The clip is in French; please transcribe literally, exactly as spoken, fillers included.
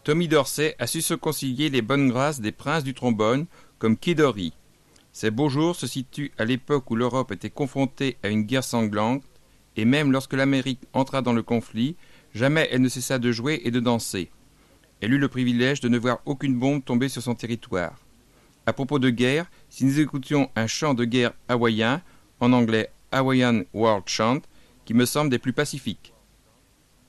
Tommy Dorsey a su se concilier les bonnes grâces des princes du trombone comme Kid Ory. Ses beaux jours se situent à l'époque où l'Europe était confrontée à une guerre sanglante, et même lorsque l'Amérique entra dans le conflit, jamais elle ne cessa de jouer et de danser. Elle eut le privilège de ne voir aucune bombe tomber sur son territoire. À propos de guerre, si nous écoutions un chant de guerre hawaïen, en anglais Hawaiian World Chant, qui me semble des plus pacifiques.